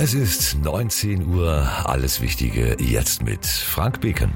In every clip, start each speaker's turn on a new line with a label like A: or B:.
A: Es ist 19 Uhr, alles Wichtige jetzt mit Frank Beken.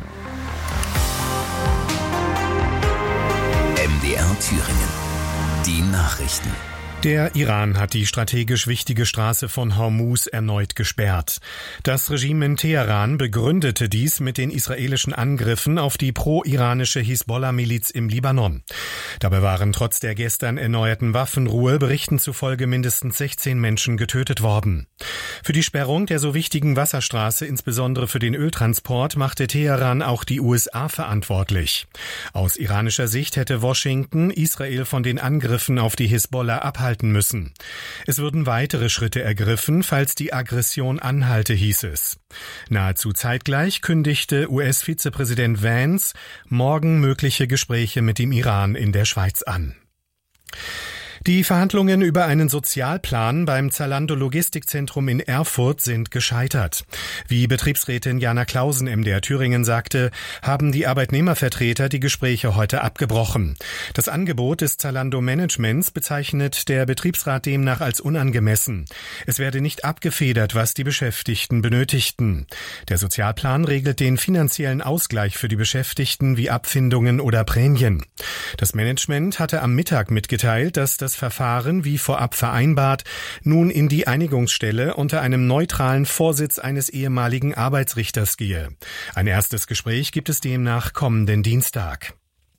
B: MDR Thüringen. Die Nachrichten.
C: Der Iran hat die strategisch wichtige Straße von Hormuz erneut gesperrt. Das Regime in Teheran begründete dies mit den israelischen Angriffen auf die pro-iranische Hisbollah-Miliz im Libanon. Dabei waren trotz der gestern erneuerten Waffenruhe Berichten zufolge mindestens 16 Menschen getötet worden. Für die Sperrung der so wichtigen Wasserstraße, insbesondere für den Öltransport, machte Teheran auch die USA verantwortlich. Aus iranischer Sicht hätte Washington Israel von den Angriffen auf die Hisbollah abhalten müssen. Es würden weitere Schritte ergriffen, falls die Aggression anhalte, hieß es. Nahezu zeitgleich kündigte US-Vizepräsident Vance morgen mögliche Gespräche mit dem Iran in der Schweiz an. Die Verhandlungen über einen Sozialplan beim Zalando Logistikzentrum in Erfurt sind gescheitert. Wie Betriebsrätin Jana Clausen MDR Thüringen sagte, haben die Arbeitnehmervertreter die Gespräche heute abgebrochen. Das Angebot des Zalando Managements bezeichnet der Betriebsrat demnach als unangemessen. Es werde nicht abgefedert, was die Beschäftigten benötigten. Der Sozialplan regelt den finanziellen Ausgleich für die Beschäftigten wie Abfindungen oder Prämien. Das Management hatte am Mittag mitgeteilt, dass das Verfahren, wie vorab vereinbart, nun in die Einigungsstelle unter einem neutralen Vorsitz eines ehemaligen Arbeitsrichters gehe. Ein erstes Gespräch gibt es demnach kommenden Dienstag.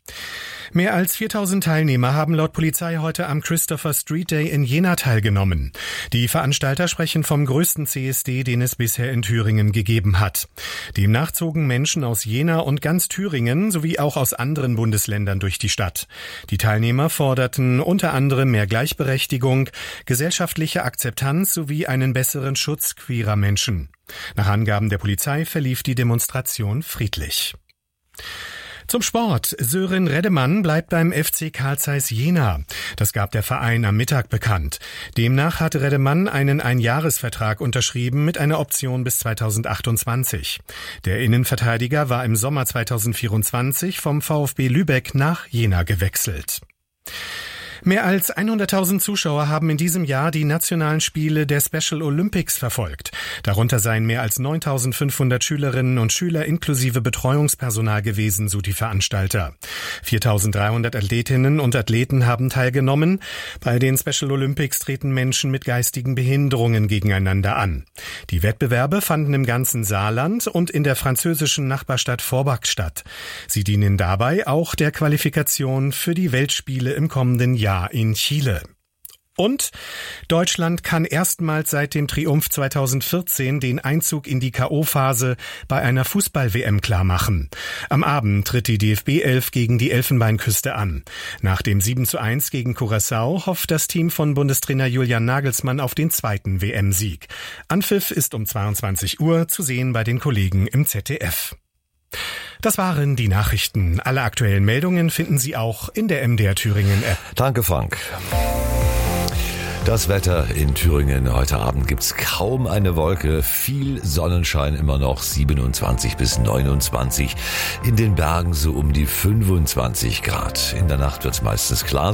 C: Mehr als 4000 Teilnehmer haben laut Polizei heute am Christopher Street Day in Jena teilgenommen. Die Veranstalter sprechen vom größten CSD, den es bisher in Thüringen gegeben hat. Demnach zogen Menschen aus Jena und ganz Thüringen sowie auch aus anderen Bundesländern durch die Stadt. Die Teilnehmer forderten unter anderem mehr Gleichberechtigung, gesellschaftliche Akzeptanz sowie einen besseren Schutz queerer Menschen. Nach Angaben der Polizei verlief die Demonstration friedlich. Zum Sport. Sören Reddemann bleibt beim FC Carl Zeiss Jena. Das gab der Verein am Mittag bekannt. Demnach hatte Reddemann einen Einjahresvertrag unterschrieben mit einer Option bis 2028. Der Innenverteidiger war im Sommer 2024 vom VfB Lübeck nach Jena gewechselt. Mehr als 100.000 Zuschauer haben in diesem Jahr die nationalen Spiele der Special Olympics verfolgt. Darunter seien mehr als 9.500 Schülerinnen und Schüler inklusive Betreuungspersonal gewesen, so die Veranstalter. 4.300 Athletinnen und Athleten haben teilgenommen. Bei den Special Olympics treten Menschen mit geistigen Behinderungen gegeneinander an. Die Wettbewerbe fanden im ganzen Saarland und in der französischen Nachbarstadt Forbach statt. Sie dienen dabei auch der Qualifikation für die Weltspiele im kommenden Jahr in Chile. Und Deutschland kann erstmals seit dem Triumph 2014 den Einzug in die K.O.-Phase bei einer Fußball-WM klarmachen. Am Abend tritt die DFB-11 gegen die Elfenbeinküste an. Nach dem 7:1 gegen Curaçao hofft das Team von Bundestrainer Julian Nagelsmann auf den zweiten WM-Sieg. Anpfiff ist um 22 Uhr zu sehen bei den Kollegen im ZDF. Das waren die Nachrichten. Alle aktuellen Meldungen finden Sie auch in der MDR Thüringen App.
A: Danke, Frank. Das Wetter in Thüringen. Heute Abend gibt's kaum eine Wolke. Viel Sonnenschein immer noch, 27 bis 29. In den Bergen so um die 25 Grad. In der Nacht wird's meistens klar.